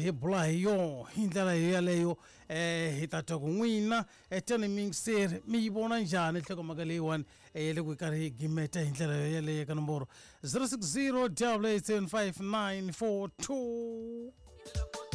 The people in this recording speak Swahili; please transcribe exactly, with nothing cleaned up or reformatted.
hi bula hi yo hi ndlela yaleyo eh hi ta twa ku n'wina etani mingiseri mi vona njhani nhlokomhaka leyiwani eh loko hi karhi hi gimeta hi ndlela yaleyo ka nomboro zero six zero eight eight seven five nine four two.